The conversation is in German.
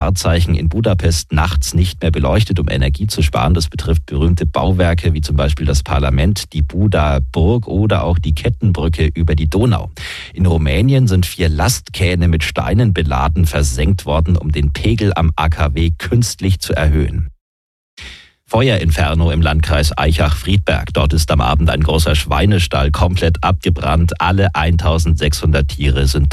Wahrzeichen in Budapest nachts nicht mehr beleuchtet, um Energie zu sparen. Das betrifft berühmte Bauwerke wie zum Beispiel das Parlament, die Buda Burg oder auch die Kettenbrücke über die Donau. In Rumänien sind 4 Lastkähne mit Steinen beladen versenkt worden, um den Pegel am AKW künstlich zu erhöhen. Feuerinferno im Landkreis Aichach-Friedberg. Dort ist am Abend ein großer Schweinestall komplett abgebrannt. Alle 1600 Tiere sind